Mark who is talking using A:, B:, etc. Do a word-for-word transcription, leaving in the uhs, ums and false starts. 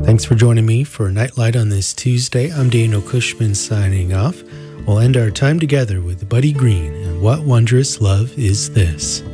A: Thanks for joining me for Nightlight on this Tuesday. I'm Daniel Cushman signing off. We'll end our time together with Buddy Green and What Wondrous Love Is This?